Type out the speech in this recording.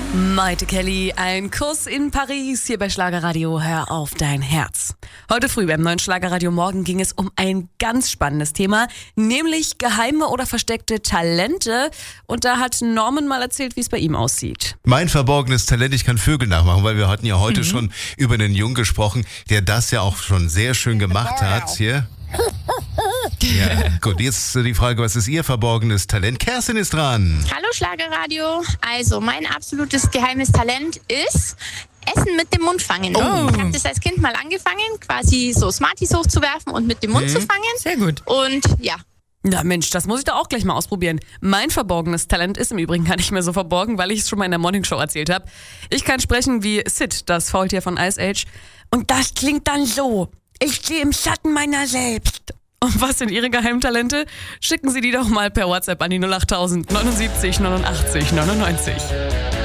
Maite Kelly, ein Kuss in Paris, hier bei Schlagerradio, hör auf dein Herz. Heute früh beim neuen Schlagerradio Morgen ging es um ein ganz spannendes Thema, nämlich geheime oder versteckte Talente. Und da hat Norman mal erzählt, wie es bei ihm aussieht. Mein verborgenes Talent, ich kann Vögel nachmachen, weil wir hatten ja heute schon über einen Jungen gesprochen, der das ja auch schon sehr schön gemacht hat. Hier. Ja, gut, jetzt die Frage, was ist Ihr verborgenes Talent? Kerstin ist dran. Hallo Schlagerradio. Also mein absolutes geheimes Talent ist Essen mit dem Mund fangen. Oh. Ich habe das als Kind mal angefangen, quasi so Smarties hochzuwerfen und mit dem Mund zu fangen. Sehr gut. Und ja. Na Mensch, das muss ich doch auch gleich mal ausprobieren. Mein verborgenes Talent ist im Übrigen gar nicht mehr so verborgen, weil ich es schon mal in der Morningshow erzählt habe. Ich kann sprechen wie Sid, das Faultier von Ice Age. Und das klingt dann so: Ich stehe im Schatten meiner selbst. Und was sind Ihre Geheimtalente? Schicken Sie die doch mal per WhatsApp an die 08000 79 89 99.